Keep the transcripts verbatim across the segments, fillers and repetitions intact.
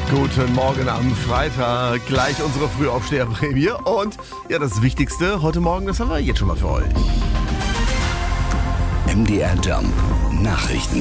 Guten Morgen am Freitag, gleich unsere Frühaufsteherprämie und ja, das Wichtigste heute Morgen, das haben wir jetzt schon mal für euch. M D R Jump Nachrichten.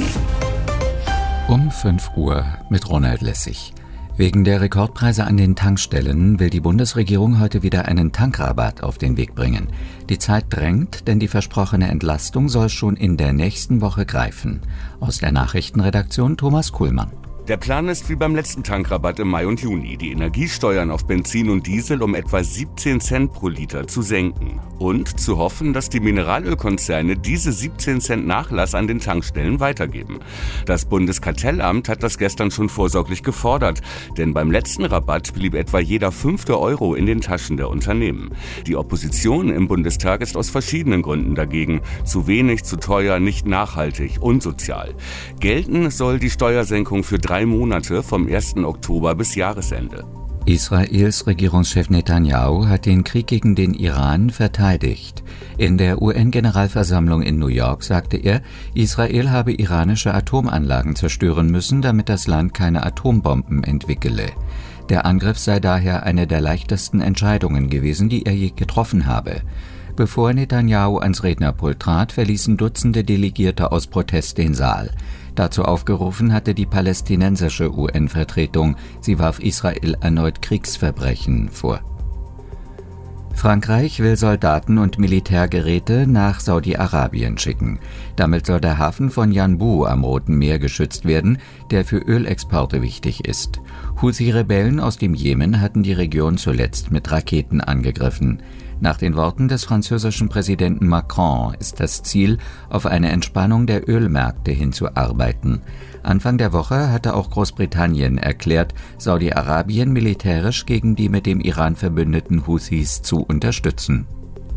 Um fünf Uhr mit Ronald Lessig. Wegen der Rekordpreise an den Tankstellen will die Bundesregierung heute wieder einen Tankrabatt auf den Weg bringen. Die Zeit drängt, denn die versprochene Entlastung soll schon in der nächsten Woche greifen. Aus der Nachrichtenredaktion Thomas Kuhlmann. Der Plan ist wie beim letzten Tankrabatt im Mai und Juni, die Energiesteuern auf Benzin und Diesel um etwa siebzehn Cent pro Liter zu senken. Und zu hoffen, dass die Mineralölkonzerne diese siebzehn Cent Nachlass an den Tankstellen weitergeben. Das Bundeskartellamt hat das gestern schon vorsorglich gefordert, denn beim letzten Rabatt blieb etwa jeder fünfte Euro in den Taschen der Unternehmen. Die Opposition im Bundestag ist aus verschiedenen Gründen dagegen. Zu wenig, zu teuer, nicht nachhaltig, unsozial. Gelten soll die Steuersenkung für drei Monate vom ersten Oktober bis Jahresende. Israels Regierungschef Netanyahu hat den Krieg gegen den Iran verteidigt. In der U N-Generalversammlung in New York sagte er, Israel habe iranische Atomanlagen zerstören müssen, damit das Land keine Atombomben entwickele. Der Angriff sei daher eine der leichtesten Entscheidungen gewesen, die er je getroffen habe. Bevor Netanyahu ans Rednerpult trat, verließen Dutzende Delegierte aus Protest den Saal. Dazu aufgerufen hatte die palästinensische U N-Vertretung. Sie warf Israel erneut Kriegsverbrechen vor. Frankreich will Soldaten und Militärgeräte nach Saudi-Arabien schicken. Damit soll der Hafen von Yanbu am Roten Meer geschützt werden, der für Ölexporte wichtig ist. Houthi-Rebellen aus dem Jemen hatten die Region zuletzt mit Raketen angegriffen. Nach den Worten des französischen Präsidenten Macron ist das Ziel, auf eine Entspannung der Ölmärkte hinzuarbeiten. Anfang der Woche hatte auch Großbritannien erklärt, Saudi-Arabien militärisch gegen die mit dem Iran verbündeten Houthis zu unterstützen.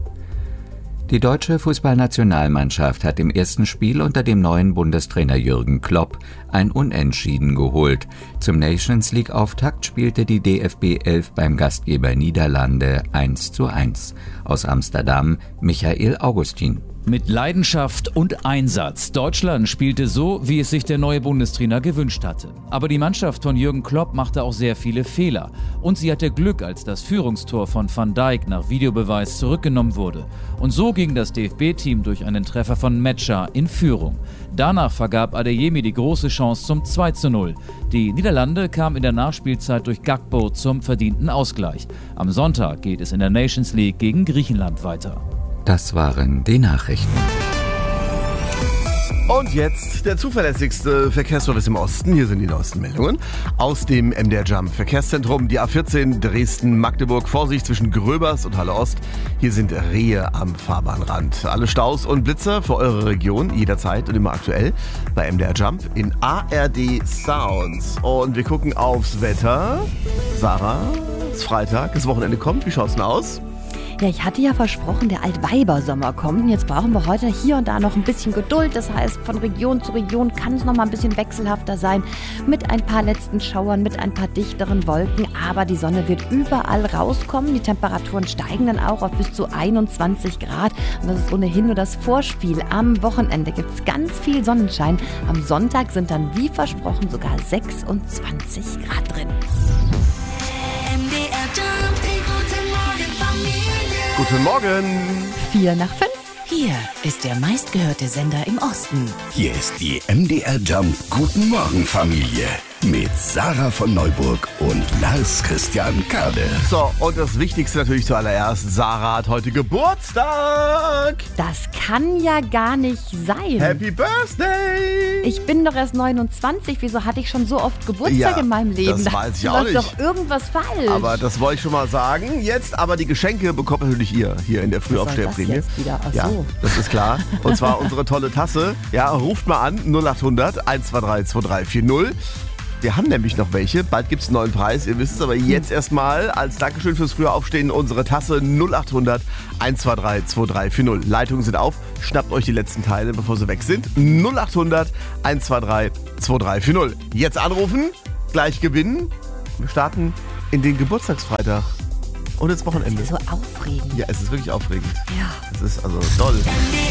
Die deutsche Fußballnationalmannschaft hat im ersten Spiel unter dem neuen Bundestrainer Jürgen Klopp ein Unentschieden geholt. Zum Nations-League-Auftakt spielte die D F B elf beim Gastgeber Niederlande eins zu eins. Aus Amsterdam Michael Augustin. Mit Leidenschaft und Einsatz. Deutschland spielte so, wie es sich der neue Bundestrainer gewünscht hatte. Aber die Mannschaft von Jürgen Klopp machte auch sehr viele Fehler. Und sie hatte Glück, als das Führungstor von Van Dijk nach Videobeweis zurückgenommen wurde. Und so ging das D F B-Team durch einen Treffer von Metscher in Führung. Danach vergab Adeyemi die große Chance zum zwei zu null. Die Niederlande kamen in der Nachspielzeit durch Gakpo zum verdienten Ausgleich. Am Sonntag geht es in der Nations League gegen Griechenland weiter. Das waren die Nachrichten. Und jetzt der zuverlässigste Verkehrsservice im Osten. Hier sind die neuesten Meldungen aus dem M D R Jump Verkehrszentrum. Die A vierzehn Dresden-Magdeburg. Vorsicht zwischen Gröbers und Halle Ost. Hier sind Rehe am Fahrbahnrand. Alle Staus und Blitzer für eure Region jederzeit und immer aktuell bei M D R Jump in A R D Sounds. Und wir gucken aufs Wetter. Sarah, es ist Freitag, das Wochenende kommt. Wie schaut's denn aus? Ja, ich hatte ja versprochen, der Altweibersommer kommt. Und jetzt brauchen wir heute hier und da noch ein bisschen Geduld. Das heißt, von Region zu Region kann es noch mal ein bisschen wechselhafter sein. Mit ein paar letzten Schauern, mit ein paar dichteren Wolken. Aber die Sonne wird überall rauskommen. Die Temperaturen steigen dann auch auf bis zu einundzwanzig Grad. Und das ist ohnehin nur das Vorspiel. Am Wochenende gibt es ganz viel Sonnenschein. Am Sonntag sind dann, wie versprochen, sogar sechsundzwanzig Grad drin. M D R Jump, die gute Morgen Familie. Guten Morgen. Vier nach fünf. Hier ist der meistgehörte Sender im Osten. Hier ist die M D R Jump Guten Morgen Familie mit Sarah von Neuburg und Lars Christian Kade. So, und das Wichtigste natürlich zuallererst. Sarah hat heute Geburtstag. Das kann ja gar nicht sein. Happy Birthday. Ich bin doch erst neunundzwanzig. Wieso hatte ich schon so oft Geburtstag Ja, in meinem Leben? das weiß ich da auch läuft nicht. doch irgendwas falsch. Aber das wollte ich schon mal sagen. Jetzt aber die Geschenke bekommt natürlich ihr hier in der Frühaufsteherprämie. Was soll das jetzt wieder? Ach Ja, so. das ist klar. Und zwar unsere tolle Tasse. Ja, ruft mal an null acht hundert eins zwei drei zwei drei vier null. Wir haben nämlich noch welche. Bald gibt es einen neuen Preis. Ihr wisst es, aber jetzt erstmal als Dankeschön fürs frühe Aufstehen unsere Tasse null acht hundert eins zwei drei zwei drei vier null. Leitungen sind auf. Schnappt euch die letzten Teile, bevor sie weg sind. null acht hundert eins zwei drei zwei drei vier null. Jetzt anrufen, gleich gewinnen. Wir starten in den Geburtstagsfreitag. Und ins Wochenende. Das ist so aufregend. Ja, es ist wirklich aufregend. Ja. Es ist also toll.